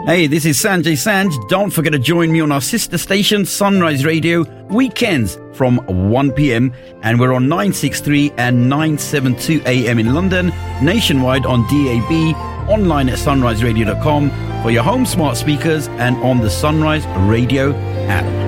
Hey, this is Sanjay Sanj. Don't forget to join me on our sister station, Sunrise Radio, weekends from 1 p.m. And we're on 963 and 972 a.m. in London, nationwide on DAB, online at sunriseradio.com for your home smart speakers and on the Sunrise Radio app.